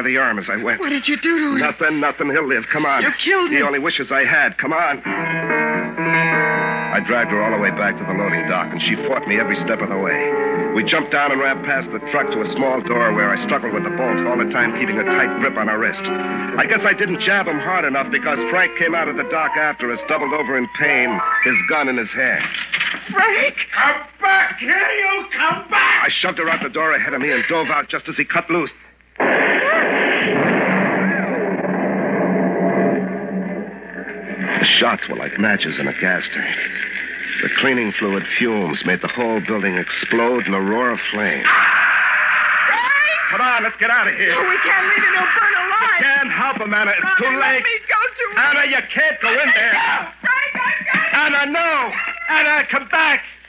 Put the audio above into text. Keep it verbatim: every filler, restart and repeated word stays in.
by the arm as I went. What did you do to him? Nothing, nothing. He'll live. Come on. You killed him. The only wishes I had. Come on. I dragged her all the way back to the loading dock, and she fought me every step of the way. We jumped down and ran past the truck to a small door where I struggled with the bolt, all the time keeping a tight grip on her wrist. I guess I didn't jab him hard enough because Frank came out of the dock after us, doubled over in pain, his gun in his hand. Frank! Come back here, you! Come back! I shoved her out the door ahead of me and dove out just as he cut loose. The shots were like matches in a gas tank. The cleaning fluid fumes made the whole building explode in a roar of flame. Frank! Come on, let's get out of here. Oh, we can't leave him. He'll burn alive. Can't help him, Anna. It's Ronnie, too let late. me go to... Anna, you can't go in there. Frank, I've got... Anna, no! Anna, come back!